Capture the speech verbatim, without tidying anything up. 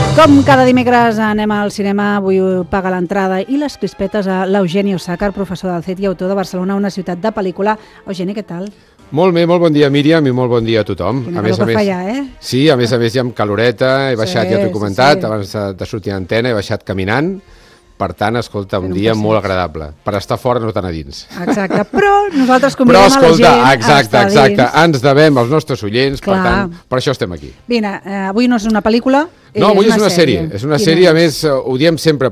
Com cada dimecres anem al cinema, avui paga l'entrada i les crispetes a l'Eugeni Osàcar, professor del C E T i autor de Barcelona, una ciutat de pel·lícula. Eugeni, què tal? Molt bé, molt bon dia, Míriam, i molt bon dia a tothom. Quina a més a més, ja, eh? Sí, a més a més hi ha caloreta, he baixat, sí, ja t'ho he comentat, sí, sí. abans de sortir a antena he baixat caminant. Per tant, escolta, un dia passeig. molt agradable. Per estar fora, no tan a dins. Exacte, però nosaltres convidem Però, escolta, a la gent exacte, a estar exacte, dins. ens devem als nostres oients, Clar. per tant, per això estem aquí. Vine, eh, avui no és una pel·lícula, No, avui és una sèrie. És una sèrie, a més, ho diem sempre,